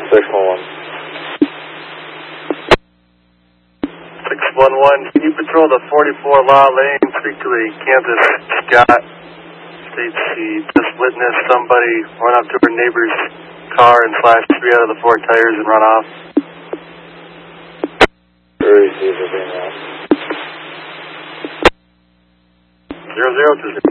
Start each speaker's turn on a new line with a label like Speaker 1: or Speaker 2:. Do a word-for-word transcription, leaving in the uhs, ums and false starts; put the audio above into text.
Speaker 1: six one one.
Speaker 2: six one one, can you patrol the forty-four Law Lane, speak to a Kansas Scott, states he just witnessed somebody run up to her neighbor's car and slash three out of the four tires and run off.
Speaker 1: Very easy to do that.
Speaker 2: Zero zero two zero.